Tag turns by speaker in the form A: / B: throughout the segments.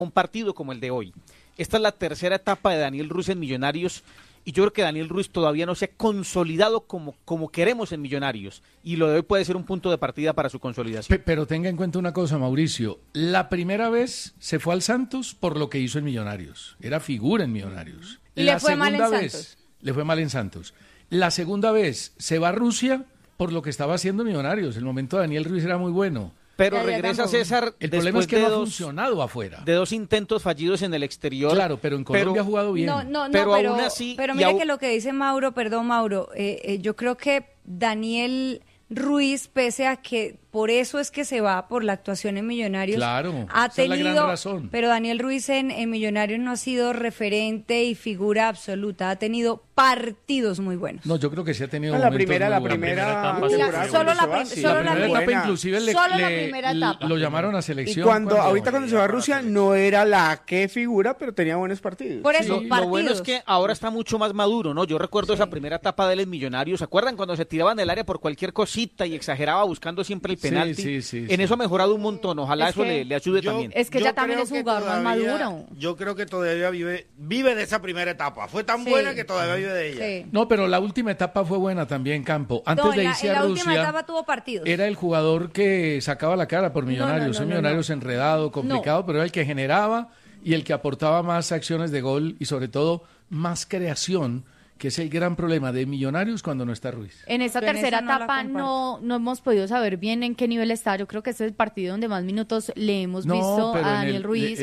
A: un partido como el de hoy. Esta es la tercera etapa de Daniel Ruiz en Millonarios y yo creo que Daniel Ruiz todavía no se ha consolidado como queremos en Millonarios y lo de hoy puede ser un punto de partida para su consolidación.
B: Pero tenga en cuenta una cosa, Mauricio, la primera vez se fue al Santos por lo que hizo en Millonarios, era figura en Millonarios.
C: Y le fue mal en Santos.
B: Le fue mal en Santos. La segunda vez se va a Rusia por lo que estaba haciendo Millonarios, el momento de Daniel Ruiz era muy bueno.
A: Pero regresa César.
B: El problema es que no ha funcionado afuera.
A: De 2 intentos fallidos en el exterior.
B: Claro, pero en Colombia ha jugado bien.
C: Pero aún así. Pero mira que lo que dice Mauro, yo creo que Daniel Ruiz, pese a que por eso es que se va por la actuación en Millonarios,
B: claro,
C: ha tenido,
B: es la gran razón.
C: Pero Daniel Ruiz en Millonarios no ha sido referente y figura absoluta, ha tenido partidos muy buenos.
B: No, yo creo que sí ha tenido
D: la primera
C: etapa. Solo la primera
B: etapa, inclusive lo llamaron a selección.
D: Y ahorita cuando se va a Rusia no era la que figura, pero tenía buenos partidos.
C: Por eso,
A: lo bueno es que ahora está mucho más maduro, ¿no? Yo recuerdo esa primera etapa de él en Millonarios, ¿se acuerdan cuando se tiraban del área por cualquier cosita y exageraba buscando siempre el penalti?
B: Sí,
A: eso ha mejorado un montón, ojalá eso le ayude también.
C: Es que ya también es un jugador más maduro.
E: Yo creo que todavía vive de esa primera etapa, fue tan buena que todavía vive de ella.
C: Sí.
B: No, pero la última etapa fue buena también, Campo. Antes de irse a Rusia,
C: última etapa tuvo partidos.
B: Era el jugador que sacaba la cara por Millonarios. Millonarios enredado, complicado, pero era el que generaba y el que aportaba más acciones de gol y sobre todo más creación, que es el gran problema de Millonarios cuando no está Ruiz.
F: En esta tercera etapa no hemos podido saber bien en qué nivel está. Yo creo que este es el partido donde más minutos le hemos visto a Daniel Ruiz.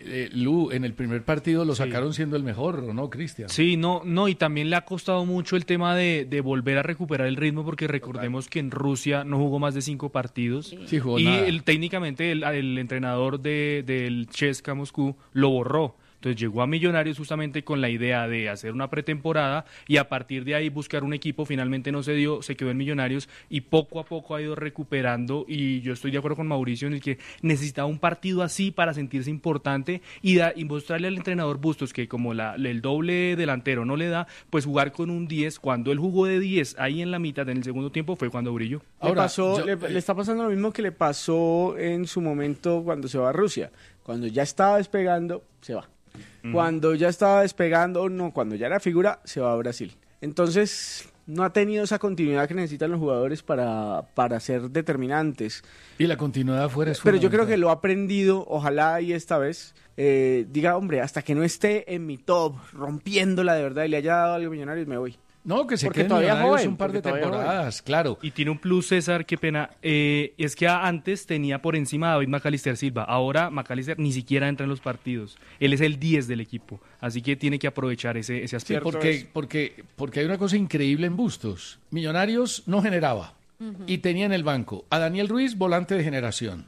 B: Lu, en el primer partido lo sacaron siendo el mejor, ¿o no, Cristian?
G: Sí, y también le ha costado mucho el tema de volver a recuperar el ritmo, porque recordemos que en Rusia no jugó más de 5 partidos.
B: Sí, jugó
G: y
B: nada.
G: Técnicamente el entrenador del CSKA Moscú lo borró. Entonces llegó a Millonarios justamente con la idea de hacer una pretemporada y a partir de ahí buscar un equipo. Finalmente no se dio, se quedó en Millonarios y poco a poco ha ido recuperando, y yo estoy de acuerdo con Mauricio en el que necesitaba un partido así para sentirse importante y mostrarle al entrenador Bustos que como el doble delantero no le da, pues jugar con un 10. Cuando él jugó de 10 ahí en la mitad en el segundo tiempo fue cuando brilló.
D: Ahora, le está pasando lo mismo que le pasó en su momento cuando se va a Rusia. Cuando ya estaba despegando, se va. Cuando ya estaba despegando, cuando ya era figura, se va a Brasil. Entonces, no ha tenido esa continuidad que necesitan los jugadores para ser determinantes.
B: Y la continuidad afuera es
D: Pero
B: fundamental.
D: yo creo que lo ha aprendido, ojalá y esta vez diga, hombre, hasta que no esté en mi top, rompiéndola de verdad y le haya dado algo a Millonarios, me voy.
B: No, que se
D: Porque
B: quede
D: todavía
B: Millonarios
D: joven,
B: un par de
D: porque todavía
B: temporadas, claro.
G: Y tiene un plus, César, qué pena, es que antes tenía por encima a David Macalister Silva, ahora Macalister ni siquiera entra en los partidos, él es el 10 del equipo, así que tiene que aprovechar ese aspecto.
B: Porque hay una cosa increíble en Bustos, Millonarios no generaba. Y tenía en el banco a Daniel Ruiz, volante de generación,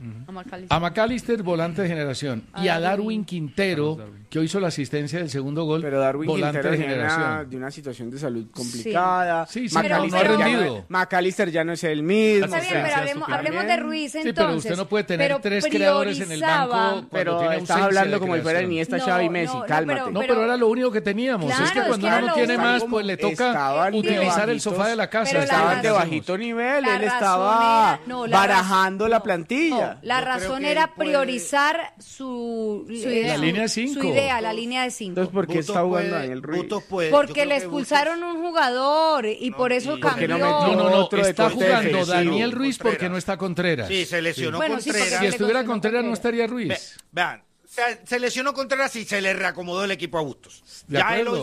B: a Macalister, volante de generación, y a Darwin Quintero, que hoy hizo la asistencia del segundo gol,
D: pero Darwin
B: volante
D: Quintero
B: de generación.
D: de una situación de salud complicada.
B: Sí, pero no ha rendido.
D: Macalister ya no es el mismo.
C: Está bien, pero hablemos de Ruiz entonces.
B: Sí, pero usted no puede tener 3 creadores en el banco.
D: Pero estás hablando como si fuera Iniesta, Xavi, Messi, cálmate.
B: Pero era lo único que teníamos.
C: Claro,
B: es que cuando uno no tiene más, pues le toca utilizar el sofá de la casa.
D: Estaban de bajito nivel, él estaba barajando la plantilla.
C: La razón era priorizar su idea.
B: La línea de 5.
C: Su idea, la línea de 5.
D: Entonces, ¿por qué está jugando Daniel Ruiz?
C: Porque le expulsaron un jugador y por eso cambió.
B: No, está jugando Daniel Ruiz porque no está Contreras.
E: Sí, se lesionó Contreras.
B: Si estuviera Contreras no estaría Ruiz.
E: Vean, se lesionó Contreras y se le reacomodó el equipo a Bustos. Él hoy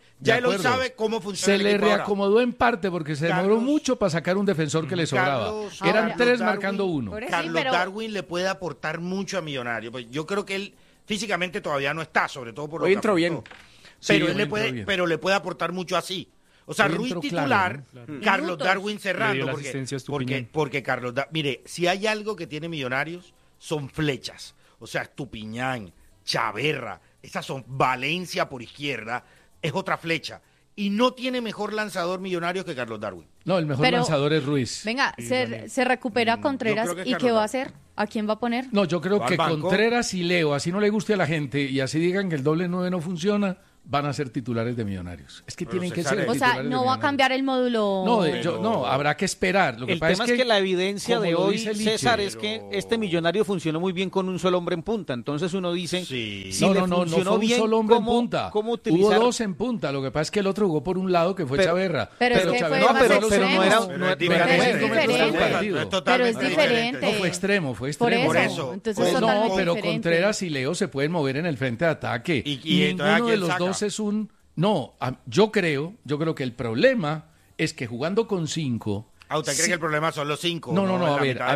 E: sabe cómo funciona
B: el
E: equipo.
B: Se le reacomodó en parte porque se demoró mucho para sacar un defensor que le sobraba. Eran 3 marcando 1.
E: Carlos Darwin le puede aportar mucho a Millonarios. Pues yo creo que él físicamente todavía no está, sobre todo por lo
D: que entró bien.
E: Pero le puede aportar mucho así. O sea, Ruiz titular, claro. Carlos Darwin cerrando, porque Carlos mire, si hay algo que tiene Millonarios son flechas. O sea, Estupiñán, Chaverra, esas son Valencia por izquierda, es otra flecha. Y no tiene mejor lanzador Millonarios que Carlos Darwin.
B: No, el mejor lanzador es Ruiz.
F: Venga, se recupera Contreras y ¿qué va a hacer? ¿A quién va a poner?
B: No, yo creo que Contreras y Leo, así no le guste a la gente y así digan que el doble 9 no funciona, van a ser titulares de Millonarios. Es que tienen que ser
F: titulares. O sea, no va a cambiar el módulo.
B: No, habrá que esperar.
A: Lo que pasa es que la evidencia de hoy, César, es que este Millonario funcionó muy bien con un solo hombre en punta. Entonces uno dice,
B: si no fue un solo hombre en punta. Hubo dos en punta. Lo que pasa es que el otro jugó por un lado, que fue Chaverra.
F: Pero es diferente.
B: No, fue extremo.
F: Por eso. Entonces
B: pero Contreras y Leo se pueden mover en el frente de ataque. Y ninguno de los dos es un... No, yo creo que el problema es que jugando con 5...
E: ¿Usted cree que el problema son los 5?
B: No,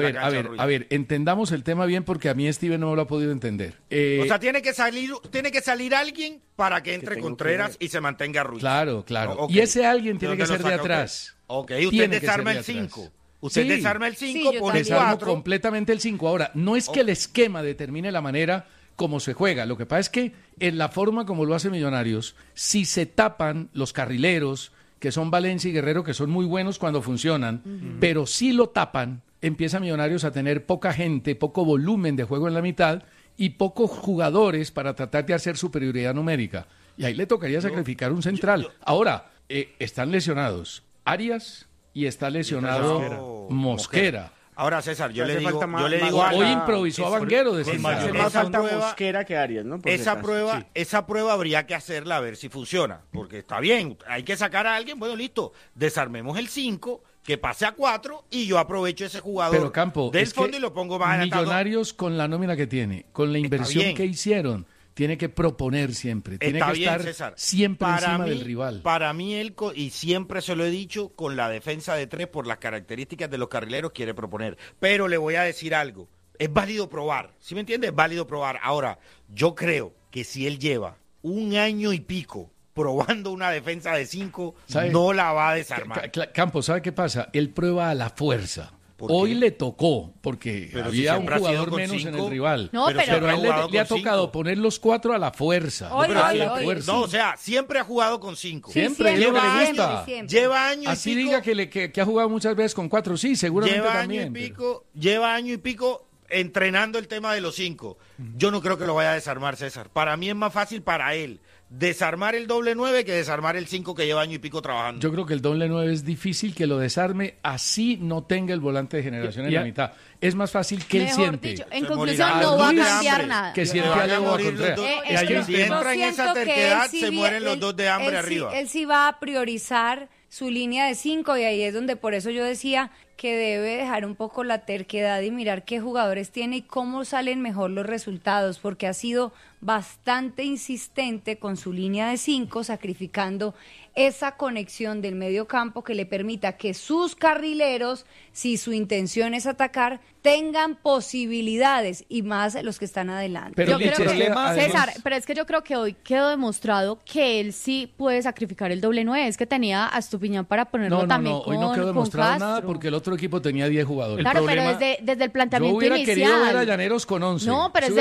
B: a ver, entendamos el tema bien porque a mí Steven no me lo ha podido entender.
E: O sea, tiene que salir alguien para que entre Contreras y se mantenga Ruiz.
B: Claro. Okay. Y ese alguien tiene que ser de atrás.
E: Ok, usted desarma el 5. Usted desarma el 5 por el 4.
B: Desarmo completamente el 5. Ahora, no es que el esquema determine la manera como se juega. Lo que pasa es que en la forma como lo hace Millonarios, si se tapan los carrileros, que son Valencia y Guerrero, que son muy buenos cuando funcionan, pero si lo tapan, empieza Millonarios a tener poca gente, poco volumen de juego en la mitad y pocos jugadores para tratar de hacer superioridad numérica. Y ahí le tocaría sacrificar un central. Ahora, están lesionados Arias y está lesionado Mosquera.
E: Ahora, César, yo le digo
B: hoy improvisó a Vanguero.
D: Hace más falta Mosquera que Arias, ¿no?
E: Esa prueba habría que hacerla a ver si funciona, porque está bien, hay que sacar a alguien, bueno, listo, desarmemos el 5, que pase a 4 y yo aprovecho ese jugador del fondo y lo pongo más adelantado.
B: Millonarios con la nómina que tiene, con la inversión que hicieron, tiene que proponer siempre, tiene que estar César, siempre encima del rival.
E: Para mí, y siempre se lo he dicho, con la defensa de 3, por las características de los carrileros, quiere proponer. Pero le voy a decir algo, es válido probar, ¿sí me entiende? Es válido probar. Ahora, yo creo que si él lleva 1 año y pico probando una defensa de 5, no la va a desarmar.
B: Campos, ¿sabe qué pasa? Él prueba a la fuerza. Hoy le tocó, porque había un jugador menos en el rival.
F: No,
B: pero a él le ha tocado poner los 4 a la fuerza.
E: No, o sea, siempre ha jugado con 5.
B: Siempre,
E: le
B: gusta.
E: Lleva año y pico.
B: Así diga que ha jugado muchas veces con 4, sí, seguramente también.
E: Lleva año y pico entrenando el tema de los 5. Yo no creo que lo vaya a desarmar, César. Para mí es más fácil para él desarmar el doble 9 que desarmar el 5 que lleva año y pico trabajando.
B: Yo creo que el doble 9 es difícil que lo desarme, así no tenga el volante de generación en la mitad. Es más fácil que él siente.
F: Dicho, en conclusión, no va a cambiar nada.
B: Que siente a Leo Contreras.
E: Si entra en esa terquedad, se mueren los dos de hambre arriba.
C: Él sí va a priorizar su línea de 5 y ahí es donde por eso yo decía que debe dejar un poco la terquedad y mirar qué jugadores tiene y cómo salen mejor los resultados, porque ha sido bastante insistente con su línea de 5, sacrificando esa conexión del medio campo que le permita que sus carrileros, si su intención es atacar, tengan posibilidades y más los que están adelante.
F: Pero César, pero es que yo creo que hoy quedó demostrado que él sí puede sacrificar el doble 9, es que tenía a Estupiñán para ponerlo también con
B: hoy no quedó demostrado
F: Castro.
B: Nada porque el otro equipo tenía 10 jugadores.
F: Claro, pero desde el planteamiento inicial.
B: Yo hubiera querido ver a Llaneros con 11.
F: No, pero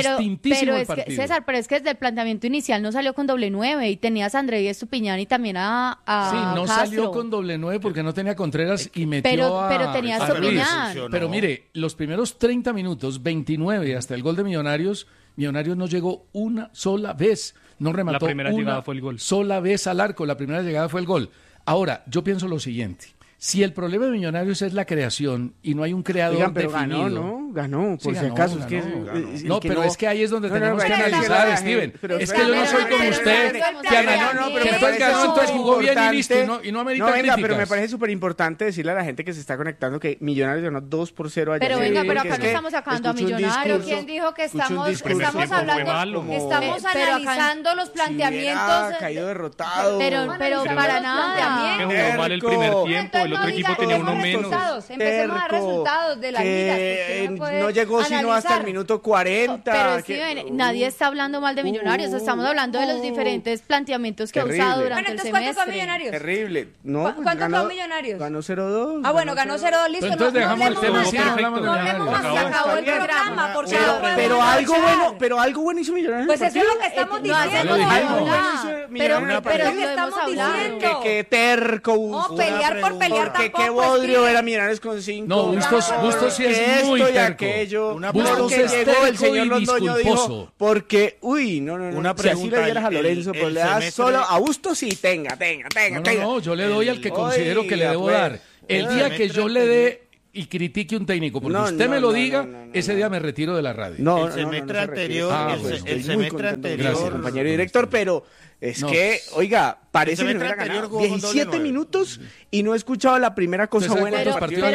F: César, pero es que desde el planteamiento inicial no salió con doble 9 y tenías a André Estupiñán y también a
B: no
F: Castro.
B: Salió con doble 9 porque no tenía Contreras y metió
F: pero tenía a Estupiñán.
B: Pero mire, los primeros 30 minutos, 29 hasta el gol de Millonarios no llegó una sola vez. No remató
G: la primera llegada fue el gol.
B: Sola vez al arco, la primera llegada fue el gol. Ahora, yo pienso lo siguiente. Si el problema de Millonarios es la creación y no hay un creador
D: pero
B: definido...
D: Ganó, por si acaso.
B: Es que ahí es donde tenemos que analizar, Steven. Es que yo no soy como usted, que entonces ganó, entonces jugó bien y listo, y no amerita críticas.
D: Pero me parece súper importante decirle a la gente que se está conectando que Millonarios ganó 2-0 allá.
F: Pero venga, pero acá no estamos sacando a Millonarios.
C: ¿Quién dijo que estamos hablando, estamos analizando los planteamientos?
D: Caído derrotado.
F: Pero para nada.
G: Jugó mal el primer tiempo, el otro equipo tenía uno menos.
C: Empecemos a resultados de las ligas.
D: No llegó sino hasta el minuto 40.
F: Pero Steven, nadie está hablando mal de Millonarios, estamos hablando de los diferentes planteamientos que ha usado durante el semestre.
C: ¿Cuánto fue Millonarios?
D: Terrible.
C: ¿Cuánto fue Millonarios?
D: Ganó 0-2.
C: Ah, bueno, ganó 0-2, listo.
B: Entonces dejamos el tema así, hablamos de
C: Millonarios. Se acabó el programa, por
D: pero algo bueno hizo Millonarios.
C: Pues eso es lo que estamos diciendo.
F: Pero lo hemos hablado.
D: Que terco,
C: Bustos. No, pelear por pelear tampoco.
D: Que bodrio era Millonarios con 5.
B: No, Bustos sí es muy terco.
D: Bustos es terco el señor Londoño dijo, porque, no.
E: Una pregunta,
D: si así le dieras a Lorenzo, pues le das solo a Bustos y tenga.
B: No, yo le doy al que considero que le debo dar. El día que yo le dé y critique un técnico, porque usted me lo diga, ese día me retiro de la radio.
E: El semestre anterior, el semestre anterior,
D: gracias, compañero director, pero es que, oiga, parece que no hubiera ganado 17 minutos y no he escuchado la primera cosa buena
B: del partido.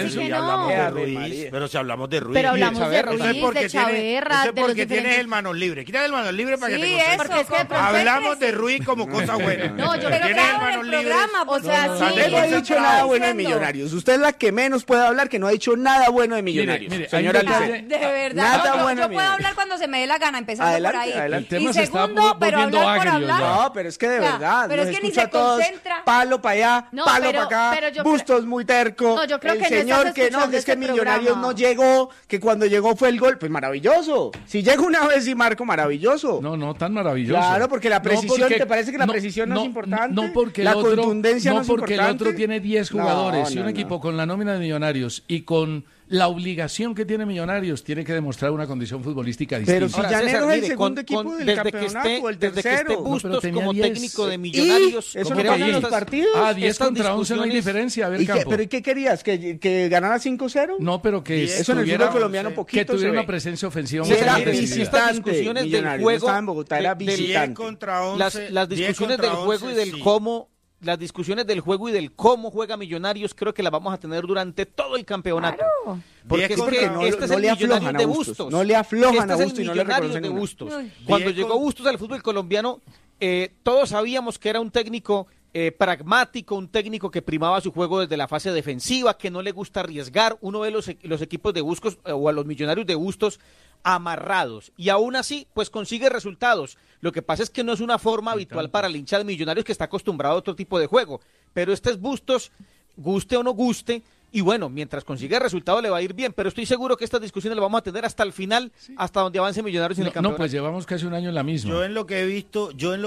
E: Pero si hablamos de Ruiz.
F: Pero hablamos de Ruiz, de Chaverra,
E: de porque tienes el manos libre. Quita el manos libre para que te concentres. Hablamos de Ruiz como cosa buena.
F: No, yo creo que
E: tienes el manos libre.
F: O sea,
D: usted no ha dicho nada bueno de Millonarios. Usted es la que menos puede hablar, que no ha dicho nada bueno de Millonarios.
B: Señora
C: Lisset. De verdad. Yo puedo hablar cuando se me dé la gana, empezando por ahí. Y segundo, pero hablar por hablar.
D: No, pero es que de verdad.
C: Pero es que ni se concentra.
D: Palo para allá, palo para acá. Bustos muy terco.
F: No, yo creo
D: el señor que no, es que Millonarios no llegó, que cuando llegó fue el gol. Pues maravilloso. Si llega una vez y marco, maravilloso.
B: No tan maravilloso.
D: Claro, porque la precisión, ¿te parece que la precisión no es importante?
B: No, porque
D: la contundencia no es importante.
B: No, porque el otro tiene 10 jugadores y un equipo con la nómina de Millonarios y con la obligación que tiene Millonarios tiene que demostrar una condición futbolística distinta.
D: Pero si Llanero es el segundo equipo del campeonato, el tercero.
A: Desde que esté Bustos como técnico de Millonarios,
D: ¿eso no pasa en los partidos?
B: 10 contra 11 no hay diferencia. A ver, Campo.
D: ¿Pero qué querías? ¿Que ganara 5-0?
B: No, pero que
D: eso en el fútbol colombiano poquito
B: que tuviera una presencia ofensiva.
D: Era visitante.
A: Del juego,
D: estaba en Bogotá, era visitante.
A: Las discusiones del juego y del cómo. Las discusiones del juego y del cómo juega Millonarios creo que las vamos a tener durante todo el campeonato.
C: Claro.
A: Porque es que este es el Millonarios de Bustos.
D: No le aflojan a Bustos y no le
A: reconocen de Bustos. Cuando llegó Bustos al fútbol colombiano, todos sabíamos que era un técnico pragmático, un técnico que primaba su juego desde la fase defensiva, que no le gusta arriesgar. Uno ve los equipos de Bustos o a los Millonarios de Bustos amarrados y aún así pues consigue resultados. Lo que pasa es que no es una forma habitual para el hincha de Millonarios que está acostumbrado a otro tipo de juego, pero este es Bustos, guste o no guste, y bueno, mientras consiga resultado le va a ir bien, pero estoy seguro que estas discusiones las vamos a tener hasta el final, hasta donde avance Millonarios en el campeonato.
B: No, pues llevamos casi un año en la misma.
E: Yo en lo que he visto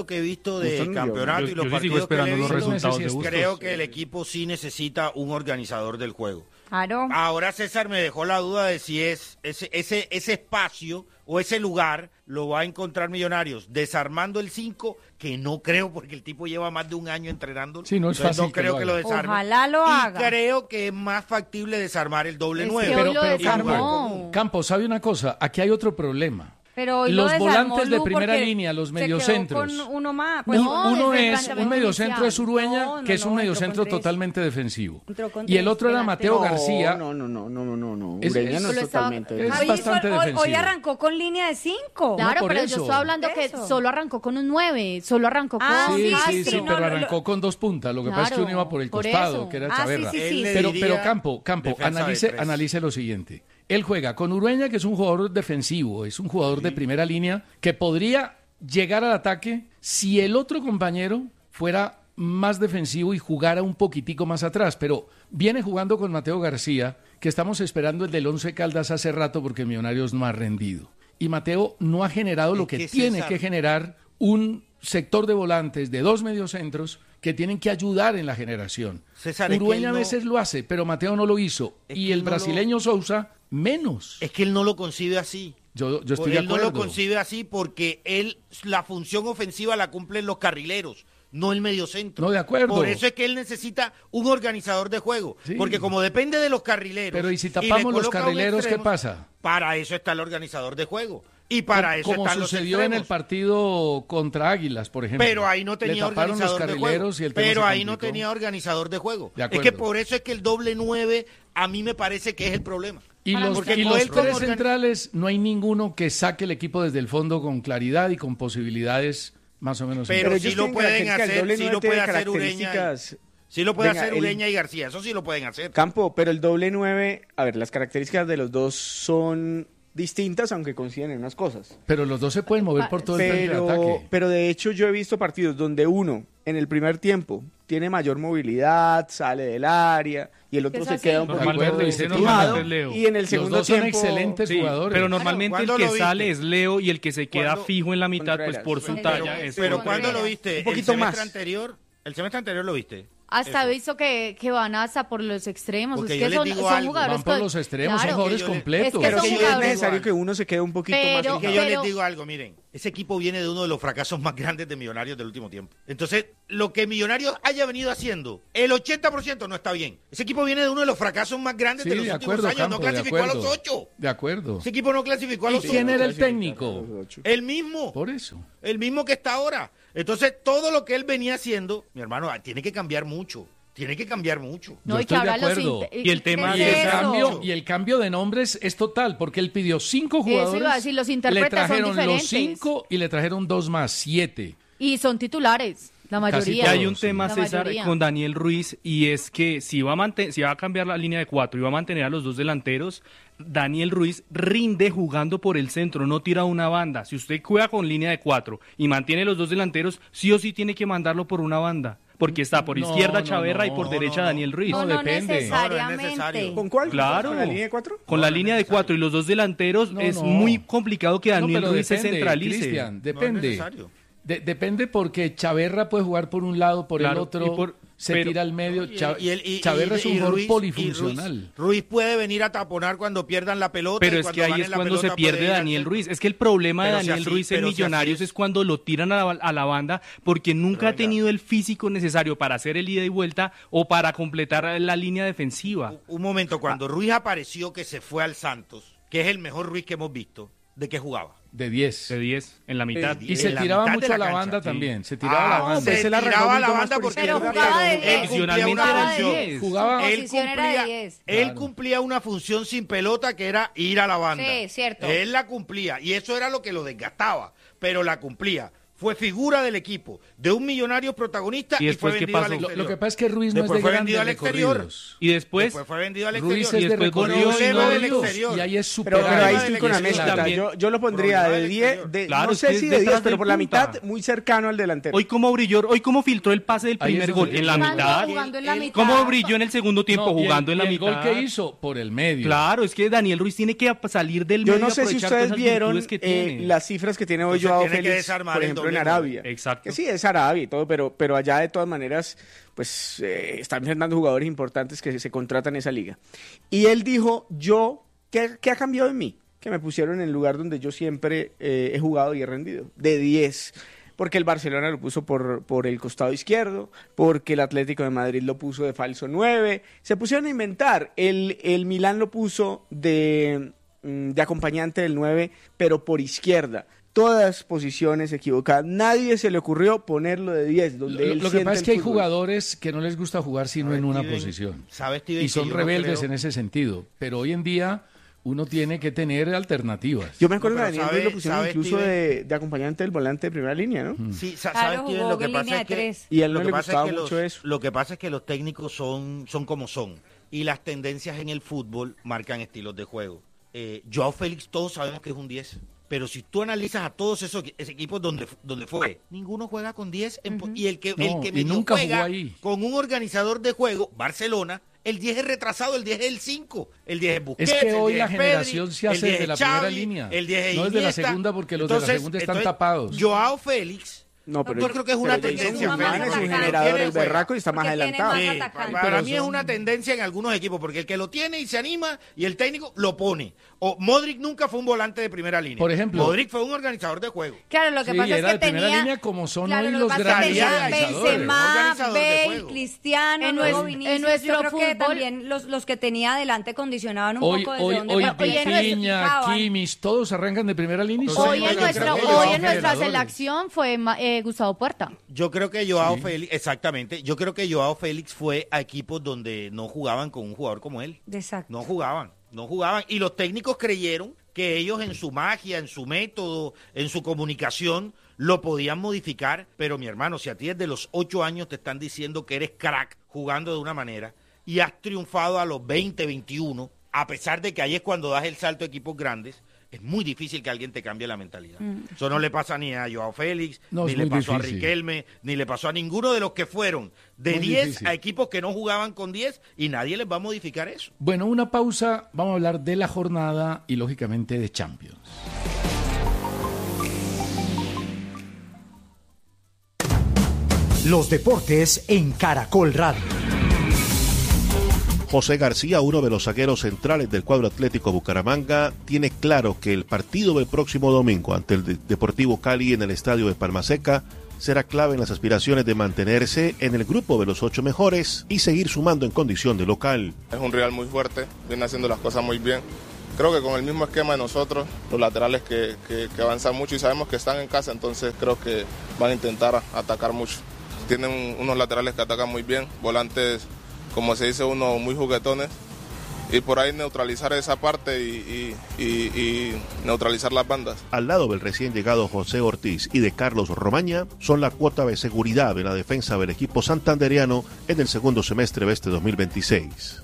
E: del campeonato y los partidos que he visto, creo que el equipo sí necesita un organizador del juego.
C: Claro.
E: Ahora César me dejó la duda de si es ese espacio o ese lugar lo va a encontrar Millonarios desarmando el 5, que no creo porque el tipo lleva más de un año entrenándolo.
B: Sí, no es fácil.
E: No creo que lo desarme.
C: Ojalá lo haga.
E: Y creo que es más factible desarmar el doble 9.
B: Pero Campos, ¿sabe una cosa? Aquí hay otro problema.
C: Pero
B: los volantes de primera línea, los mediocentros.
C: Uno más.
B: Pues un mediocentro es Urueña, que es un mediocentro totalmente defensivo. Y el otro era Mateo García.
D: No. Ureña no es totalmente.
B: Es bastante defensivo.
C: Hoy arrancó con línea de 5.
F: Claro, pero yo estoy hablando que solo arrancó con un 9, solo arrancó con...
B: Sí, pero arrancó con 2 puntas. Lo que pasa es que uno iba por el costado, que era Chaverra. Pero Campo, analice lo siguiente. Él juega con Urueña, que es un jugador defensivo, es un jugador de primera línea que podría llegar al ataque si el otro compañero fuera más defensivo y jugara un poquitico más atrás, pero viene jugando con Mateo García, que estamos esperando el del Once Caldas hace rato porque Millonarios no ha rendido. Y Mateo no ha generado lo que tiene que generar un sector de volantes de 2 mediocentros que tienen que ayudar en la generación. Urueña a veces lo hace, pero Mateo no lo hizo. Y el brasileño Sousa menos.
E: Es que él no lo concibe así.
B: Yo estoy de acuerdo.
E: Él no lo concibe así porque la función ofensiva la cumplen los carrileros, no el mediocentro.
B: No, de acuerdo.
E: Por eso es que él necesita un organizador de juego. Sí. Porque como depende de los carrileros...
B: Pero ¿y si tapamos los carrileros, extremo, qué pasa?
E: Para eso está el organizador de juego. Y para eso están los extremos. Como
B: sucedió en el partido contra Águilas, por ejemplo.
E: Pero ahí no tenía organizador de juego. Pero ahí no tenía organizador de juego. Es que por eso es que el doble 9 a mí me parece que es el problema.
B: Y los 3 centrales, no hay ninguno que saque el equipo desde el fondo con claridad y con posibilidades más o menos.
E: Pero sí lo pueden hacer, sí lo puede hacer Ureña. Sí lo puede hacer Ureña y García, eso sí lo pueden hacer.
D: Campo, pero el doble 9, a ver, las características de los dos son distintas, aunque coinciden en unas cosas.
B: Pero los dos se pueden mover por todo el frente de ataque.
D: Pero de hecho yo he visto partidos donde uno en el primer tiempo tiene mayor movilidad, sale del área y el otro se queda un poquito desestimado. Y en el segundo
B: los dos
D: tiempo
B: son excelentes jugadores.
G: Pero normalmente el que sale es Leo y el que se queda fijo en la mitad, pues por su talla.
E: Pero ¿cuándo lo viste?
D: Un poquito más.
E: El semestre anterior lo viste.
F: Hasta he visto que van hasta por los extremos.
E: Porque
F: es que son jugadores
B: van por los extremos, son jugadores completos.
D: Pero sí es necesario que uno se quede un poquito más.
E: Es que yo les digo algo, miren, ese equipo viene de uno de los fracasos más grandes de Millonarios del último tiempo. Entonces, lo que Millonarios haya venido haciendo, el 80% no está bien. Ese equipo viene de uno de los fracasos más grandes de los últimos años. No clasificó a los 8.
B: De acuerdo.
E: Ese equipo no clasificó a los 8.
B: ¿Y quién era el técnico?
E: El mismo.
B: Por eso.
E: El mismo que está ahora. Entonces, todo lo que él venía haciendo, mi hermano, tiene que cambiar mucho. Tiene que cambiar mucho.
F: No,
B: y que ahora
G: y el tema
B: y el cambio de nombres es total, porque él pidió 5 jugadores.
F: Eso iba a decir, los intérpretes
B: le trajeron
F: son diferentes.
B: los 5 y le trajeron 2 más, 7.
F: Y son titulares, la mayoría.
G: Y hay un tema, César, con Daniel Ruiz, y es que si va a cambiar la línea de 4 y va a mantener a los 2 delanteros, Daniel Ruiz rinde jugando por el centro, no tira una banda. Si usted juega con línea de 4 y mantiene los 2 delanteros, sí o sí tiene que mandarlo por una banda. Porque está por izquierda Chaverra y por derecha Daniel Ruiz.
C: No,
B: depende.
C: necesariamente.
D: ¿Con cuál?
G: Claro.
D: ¿Con la línea de 4?
G: Con la línea de 4 y los 2 delanteros es muy complicado que Daniel Ruiz se centralice.
B: Cristian, depende. Depende porque Chaverra puede jugar por un lado, por el otro, tira al medio. Chaverra es un jugador polifuncional.
E: Ruiz puede venir a taponar cuando pierdan la pelota.
G: Pero es que ahí es cuando se pierde Daniel Ruiz. Es que el problema de Daniel Ruiz en Millonarios es cuando lo tiran a la banda porque nunca ha tenido el físico necesario para hacer el ida y vuelta o para completar la línea defensiva.
E: Un momento, cuando Ruiz apareció que se fue al Santos, que es el mejor Ruiz que hemos visto, ¿de qué jugaba?
B: De 10.
G: De 10, en la mitad.
B: Y se tiraba mucho a la banda también. Se tiraba a la banda.
E: Se tiraba a la banda porque
C: pero jugaba de 10.
E: Él cumplía una función sin pelota que era ir a la banda.
C: Sí, cierto.
E: Él la cumplía y eso era lo que lo desgastaba, pero la cumplía. Fue figura del equipo, de un Millonario protagonista y fue vendido al exterior.
B: Lo que pasa es que Ruiz no es de grandes recorridos.
G: Y después
E: fue vendido al exterior.
B: Ruiz es de recorridos
E: y
B: ahí es superado.
D: Pero ahí estoy con Amézquita. Yo lo pondría de 10, no sé si de 10, pero por la mitad muy cercano al delantero.
G: Hoy cómo filtró el pase del primer gol, en la mitad. ¿Cómo brilló en el segundo tiempo jugando en la mitad?
B: ¿El gol que hizo? Por el medio.
G: Claro, es que Daniel Ruiz tiene que salir del medio.
D: Yo no sé si ustedes vieron las cifras que tiene hoy Joao Félix, por ejemplo, en Arabia.
G: Exacto.
D: Que sí, es Arabia y todo, pero allá de todas maneras, pues están enfrentando jugadores importantes que se contratan en esa liga. Y él dijo, ¿qué ha cambiado en mí? Que me pusieron en el lugar donde yo siempre he jugado y he rendido, de 10. Porque el Barcelona lo puso por el costado izquierdo, porque el Atlético de Madrid lo puso de falso 9. Se pusieron a inventar. El Milán lo puso de acompañante del 9, pero por izquierda. Todas posiciones equivocadas. Nadie se le ocurrió ponerlo de 10.
B: Lo que pasa es que hay jugadores que no les gusta jugar sino en una posición. Y son rebeldes en ese sentido. Pero hoy en día uno tiene que tener alternativas.
D: Yo me acuerdo que a Daniel Ruiz lo pusieron incluso de acompañante del volante de primera línea, ¿no?
E: Sí, ¿sabes quién? Lo que pasa es que
D: y a él no le gustaba mucho eso.
E: Lo que pasa es que los técnicos son como son. Y las tendencias en el fútbol marcan estilos de juego. Joao Félix, todos sabemos que es un 10. Pero si tú analizas a todos esos equipos donde fue, ninguno juega con 10. Y el que
B: nunca
E: juega
B: ahí
E: con un organizador de juego, Barcelona, el 10 es retrasado, el 10 es el 5. El 10 es Busquets,
B: es que hoy
E: el 10
B: la
E: es Pedri,
B: generación se hace desde la primera línea.
E: El 10 es
B: no es de la segunda porque los de la segunda están tapados.
E: Joao Félix...
D: No, pero
E: yo creo que es una tendencia.
D: Es un generador del berraco y está más adelantado.
E: Sí, para mí es una tendencia en algunos equipos, porque el que lo tiene y se anima y el técnico lo pone. O Modric nunca fue un volante de primera línea.
B: Por ejemplo,
E: Modric fue un organizador de juego.
C: Claro, lo que pasa es que
B: primera línea como son hoy los grandes
C: Benzema, Bale, Cristiano, luego Vinicius.
F: En nuestro
C: yo creo
F: fútbol,
C: que también los que tenía adelante condicionaban un poco desde donde
B: hoy Vitinha, Kimmich, todos arrancan de primera línea.
F: Hoy en nuestra selección fue Gustavo Puerta.
E: Yo creo que Joao Félix, exactamente, yo creo que Joao Félix fue a equipos donde no jugaban con un jugador como él.
C: Exacto.
E: No jugaban. Y los técnicos creyeron que ellos en su magia, en su método, en su comunicación, lo podían modificar. Pero mi hermano, si a ti desde los 8 años te están diciendo que eres crack jugando de una manera y has triunfado a los 20, 21, a pesar de que ahí es cuando das el salto a equipos grandes, es muy difícil que alguien te cambie la mentalidad. Eso no le pasa ni a Joao Félix, ni le pasó a Riquelme, ni le pasó a ninguno de los que fueron de 10 a equipos que no jugaban con 10 y nadie les va a modificar eso.
B: Bueno, una pausa, vamos a hablar de la jornada y lógicamente de Champions.
H: Los deportes en Caracol Radio.
I: José García, uno de los zagueros centrales del cuadro Atlético Bucaramanga, tiene claro que el partido del próximo domingo ante el Deportivo Cali en el estadio de Palmaseca será clave en las aspiraciones de mantenerse en el grupo de los 8 mejores y seguir sumando en condición de local.
J: Es un rival muy fuerte, viene haciendo las cosas muy bien. Creo que con el mismo esquema de nosotros, los laterales que avanzan mucho y sabemos que están en casa, entonces creo que van a intentar atacar mucho. Tienen unos laterales que atacan muy bien, volantes, como se dice uno, muy juguetones, y por ahí neutralizar esa parte y neutralizar las bandas.
I: Al lado del recién llegado José Ortiz y de Carlos Romaña, son la cuota de seguridad en la defensa del equipo santandereano en el segundo semestre de este 2026.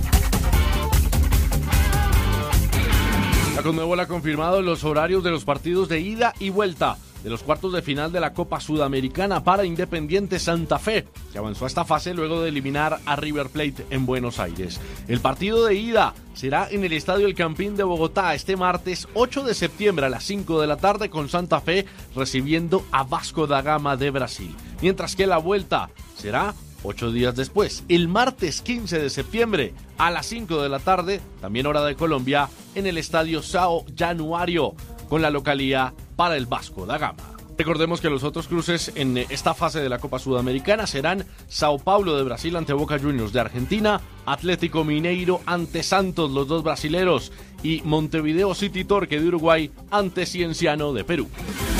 K: La Conmebol ha confirmado los horarios de los partidos de ida y vuelta de los cuartos de final de la Copa Sudamericana para Independiente Santa Fe, que avanzó a esta fase luego de eliminar a River Plate en Buenos Aires. El partido de ida será en el Estadio El Campín de Bogotá este martes 8 de septiembre a las 5 de la tarde con Santa Fe recibiendo a Vasco da Gama de Brasil, mientras que la vuelta será 8 días después, el martes 15 de septiembre a las 5 de la tarde, también hora de Colombia, en el Estadio São Januário, con la localía para el Vasco da Gama. Recordemos que los otros cruces en esta fase de la Copa Sudamericana serán Sao Paulo de Brasil ante Boca Juniors de Argentina, Atlético Mineiro ante Santos, los dos brasileros, y Montevideo City Torque de Uruguay ante Cienciano de Perú.